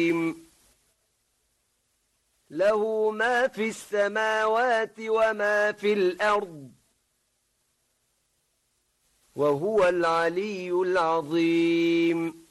له ما في السماوات وما في الأرض وهو العلي العظيم.